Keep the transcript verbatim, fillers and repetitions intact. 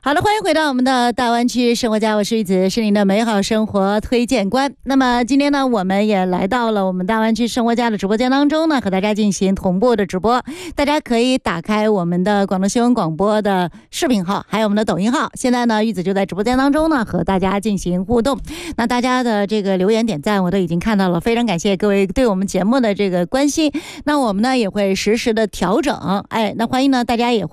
好的，欢迎回到我们的大湾区生活家，我是玉子，是您的美好生活推荐官。那么今天呢，我们也来到了我们大湾区生活家的直播间当中呢，和大家进行同步的直播。大家可以打开我们的广东新闻广播的视频号，还有我们的抖音号。现在呢，玉子就在直播间当中呢，和大家进行互动。那大家的这个留言点赞我都已经看到了，非常感谢各位对我们节目的这个关心。那我们呢也会实时的调整，哎，那欢迎呢大家也会